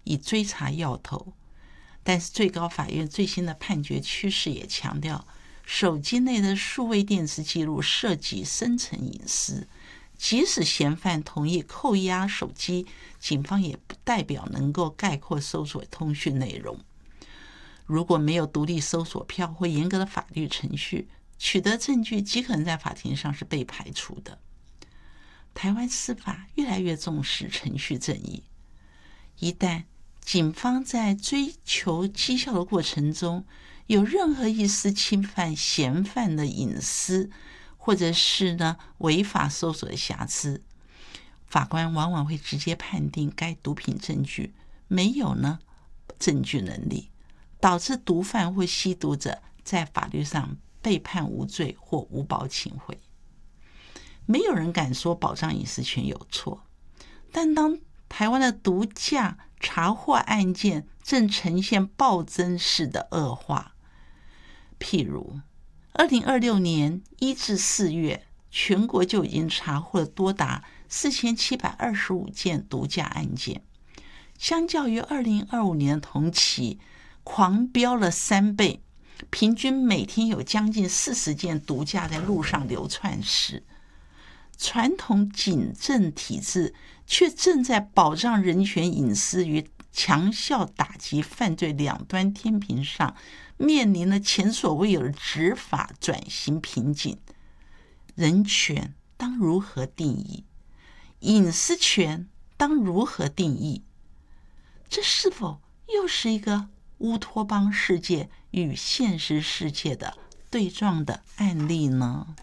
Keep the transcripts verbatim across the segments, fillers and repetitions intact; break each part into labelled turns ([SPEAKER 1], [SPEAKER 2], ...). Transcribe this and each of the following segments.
[SPEAKER 1] 以追查要头。但是最高法院最新的判决趋势也强调，手机内的数位电子记录涉及深层隐私，即使嫌犯同意扣押手机，警方也不代表能够概括搜索通讯内容。如果没有独立搜索票或严格的法律程序，取得证据极可能在法庭上是被排除的。台湾司法越来越重视程序正义，一旦警方在追求绩效的过程中有任何一丝侵犯嫌犯的隐私，或者是呢违法搜索的瑕疵，法官往往会直接判定该毒品证据没有呢证据能力，导致毒贩或吸毒者在法律上被判无罪或无保请回。没有人敢说保障隐私权有错，但当台湾的毒驾查获案件正呈现暴增式的恶化，譬如二零二六年一至四月，全国就已经查获了多达四千七百二十五件毒驾案件，相较于二零二五年同期狂飙了三倍，平均每天有将近四十件毒驾在路上流窜时，传统警政体制却正在保障人权隐私与强效打击犯罪两端天平上面临了前所未有的执法转型瓶颈。人权当如何定义？隐私权当如何定义？这是否又是一个乌托邦世界与现实世界的对撞的案例呢？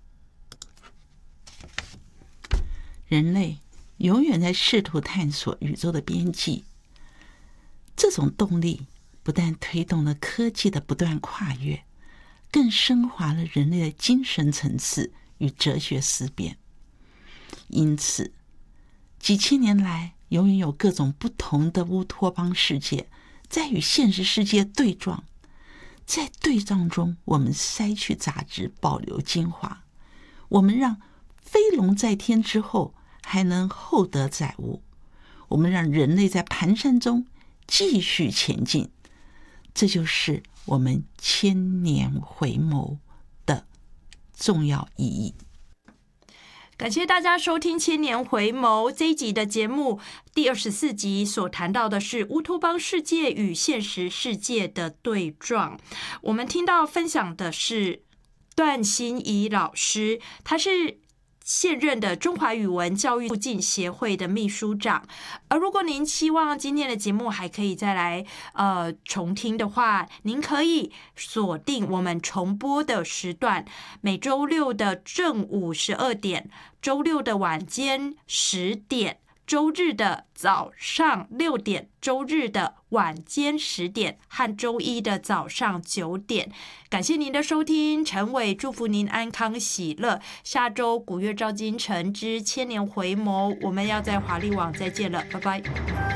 [SPEAKER 1] 人类永远在试图探索宇宙的边际，这种动力不但推动了科技的不断跨越，更升华了人类的精神层次与哲学思辨。因此，几千年来，永远有各种不同的乌托邦世界在与现实世界对撞，在对撞中，我们筛去杂质，保留精华。我们让飞龙在天之后还能厚德载物，我们让人类在蹒跚中继续前进。这就是我们千年回眸的重要意义。
[SPEAKER 2] 感谢大家收听千年回眸这一集的节目。第二十四集所谈到的是乌托邦世界与现实世界的对撞。我们听到分享的是段欣怡老师，他是现任的中华语文教育促进协会的秘书长。而如果您希望今天的节目还可以再来呃重听的话，您可以锁定我们重播的时段，每周六的正午十二点，周六的晚间十点，周日的早上六点，周日的晚间十点和周一的早上九点。感谢您的收听，陈伟祝福您安康喜乐。下周古月照今晨之千年回眸，我们要在华丽网再见了，拜拜。